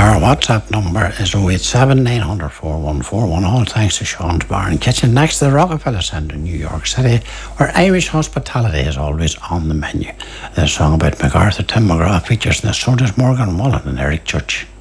Our WhatsApp number is 087 900 4141. All thanks to Sean's Bar and Kitchen next to the Rockefeller Centre in New York City, where Irish hospitality is always on the menu. The song about MacArthur Tim McGrath features in the Sodas Morgan Wallen and Eric Church.